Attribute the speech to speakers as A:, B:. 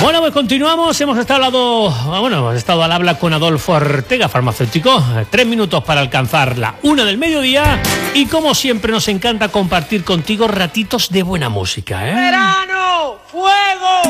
A: Bueno, pues continuamos. Hemos estado al habla con Adolfo Ortega, farmacéutico. 3 minutos para alcanzar la 1 del mediodía. Y como siempre nos encanta compartir contigo ratitos de buena música, ¿eh?
B: ¡Verano! ¡Fuego!